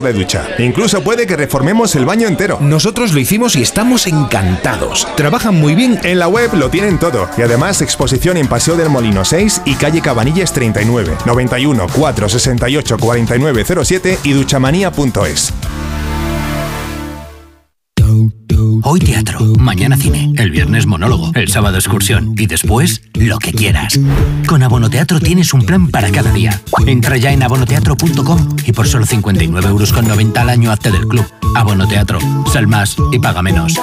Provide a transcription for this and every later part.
de ducha. Incluso puede que reformemos el baño entero. Nosotros lo hicimos y estamos encantados. Trabajan muy bien. En la web lo tienen todo. Y además exposición en Paseo del Molino 6 y calle Cabanillas 39, 91 468 4907 y duchamanía.es. Hoy teatro, mañana cine, el viernes monólogo, el sábado excursión y después lo que quieras. Con Abonoteatro tienes un plan para cada día. Entra ya en abonoteatro.com y por solo 59,90 € al año hazte del club. Abonoteatro, sal más y paga menos.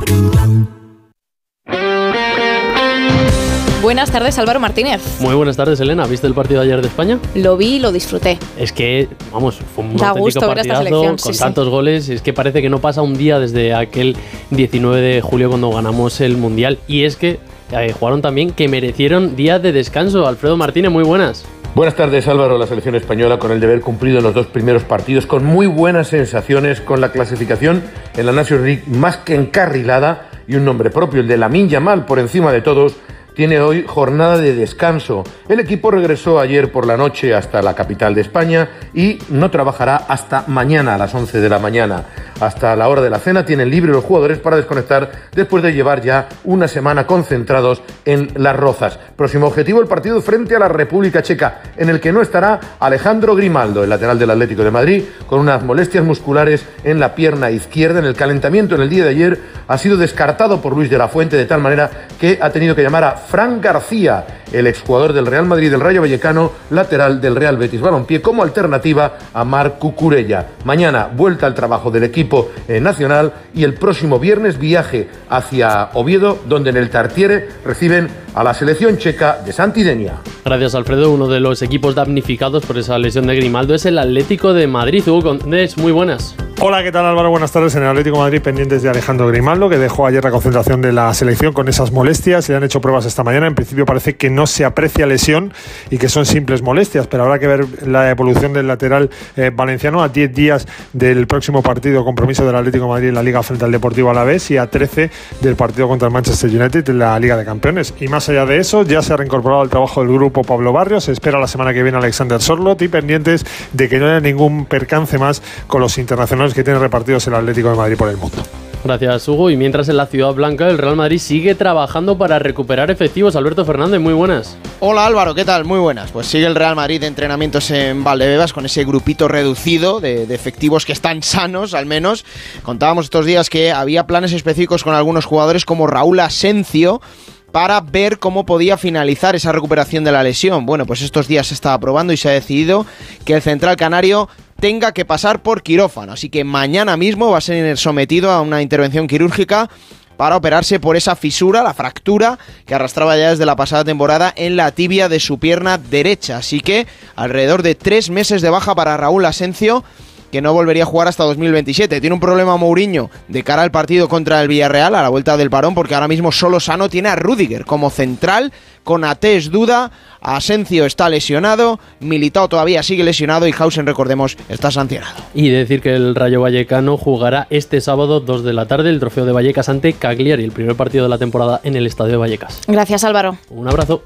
Buenas tardes, Álvaro Martínez. Muy buenas tardes, Elena. ¿Viste el partido de ayer de España? Lo vi y lo disfruté. Es que, vamos, fue un da auténtico gusto ver esta partidazo selección, con sí, tantos goles. Es que parece que no pasa un día desde aquel 19 de julio cuando ganamos el Mundial. Y es que jugaron también que merecieron días de descanso. Alfredo Martínez, muy buenas. Buenas tardes, Álvaro. La selección española, con el deber cumplido en los dos primeros partidos, con muy buenas sensaciones, con la clasificación en la Nations League más que encarrilada y un nombre propio, el de Lamine Yamal, por encima de todos, tiene hoy jornada de descanso. El equipo regresó ayer por la noche hasta la capital de España y no trabajará hasta mañana a las 11 de la mañana. Hasta la hora de la cena tienen libre los jugadores para desconectar después de llevar ya una semana concentrados en Las Rozas. Próximo objetivo, el partido frente a la República Checa, en el que no estará Alejandro Grimaldo, el lateral del Atlético de Madrid, con unas molestias musculares en la pierna izquierda. En el calentamiento en el día de ayer ha sido descartado por Luis de la Fuente, de tal manera que ha tenido que llamar a Fran García, el exjugador del Real Madrid, del Rayo Vallecano, lateral del Real Betis Balompié, como alternativa a Marc Cucurella. Mañana vuelta al trabajo del equipo nacional y el próximo viernes viaje hacia Oviedo, donde en el Tartiere reciben a la selección checa de Santidenia. Gracias, Alfredo. Uno de los equipos damnificados por esa lesión de Grimaldo es el Atlético de Madrid. Hugo Condés, muy buenas. Hola, ¿qué tal, Álvaro? Buenas tardes. En el Atlético de Madrid, pendientes de Alejandro Grimaldo, que dejó ayer la concentración de la selección con esas molestias. Le han hecho pruebas esta mañana. En principio parece que no se aprecia lesión y que son simples molestias, pero habrá que ver la evolución del lateral valenciano a 10 días del próximo partido, compromiso del Atlético de Madrid en la Liga frente al Deportivo Alavés, y a 13 del partido contra el Manchester United en la Liga de Campeones. Y más allá de eso, ya se ha reincorporado al trabajo del grupo Pablo Barrios. Se espera la semana que viene Alexander Sorloth, y pendientes de que no haya ningún percance más con los internacionales que tienen repartidos el Atlético de Madrid por el mundo. Gracias, Hugo. Y mientras en la Ciudad Blanca, el Real Madrid sigue trabajando para recuperar efectivos. Alberto Fernández, muy buenas. Hola, Álvaro, ¿qué tal? Muy buenas. Pues sigue el Real Madrid de entrenamientos en Valdebebas con ese grupito reducido de efectivos que están sanos, al menos. Contábamos estos días que había planes específicos con algunos jugadores como Raúl Asencio para ver cómo podía finalizar esa recuperación de la lesión. Bueno, pues estos días se estaba probando y se ha decidido que el central canario tenga que pasar por quirófano, así que mañana mismo va a ser sometido a una intervención quirúrgica para operarse por esa fisura, la fractura que arrastraba ya desde la pasada temporada en la tibia de su pierna derecha. Así que alrededor de 3 meses de baja para Raúl Asencio, que no volvería a jugar hasta 2027. Tiene un problema Mourinho de cara al partido contra el Villarreal a la vuelta del parón, porque ahora mismo solo sano tiene a Rüdiger como central. Konaté es duda, Asencio está lesionado, Militao todavía sigue lesionado y Hausen, recordemos, está sancionado. Y decir que el Rayo Vallecano jugará este sábado 2 de la tarde el Trofeo de Vallecas ante Cagliari, el primer partido de la temporada en el Estadio de Vallecas. Gracias, Álvaro. Un abrazo.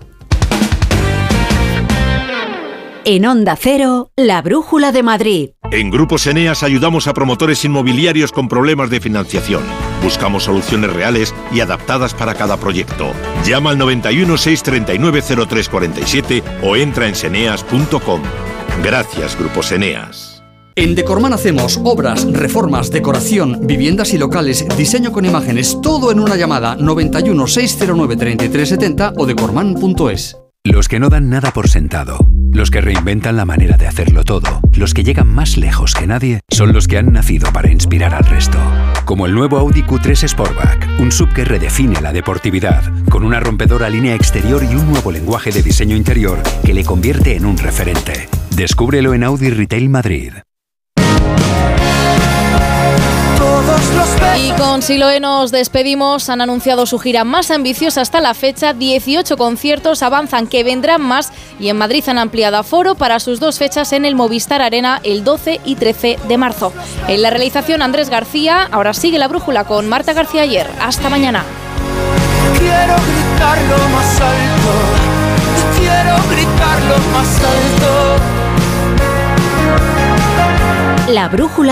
En Onda Cero, la Brújula de Madrid. En Grupos Eneas ayudamos a promotores inmobiliarios con problemas de financiación. Buscamos soluciones reales y adaptadas para cada proyecto. Llama al 91 639 0347 o entra en seneas.com. Gracias, Grupos Eneas. En Decorman hacemos obras, reformas, decoración, viviendas y locales, diseño con imágenes, todo en una llamada. 91 609 3370 o decorman.es. Los que no dan nada por sentado, los que reinventan la manera de hacerlo todo, los que llegan más lejos que nadie, son los que han nacido para inspirar al resto. Como el nuevo Audi Q3 Sportback, un SUV que redefine la deportividad, con una rompedora línea exterior y un nuevo lenguaje de diseño interior que le convierte en un referente. Descúbrelo en Audi Retail Madrid. Y con Siloé nos despedimos. Han anunciado su gira más ambiciosa hasta la fecha. 18 conciertos, avanzan que vendrán más, y en Madrid han ampliado aforo para sus 2 fechas en el Movistar Arena el 12 y 13 de marzo. En la realización, Andrés García. Ahora sigue la brújula con Marta García Ayer. Hasta mañana. Quiero gritarlo más alto, quiero gritarlo más alto. La brújula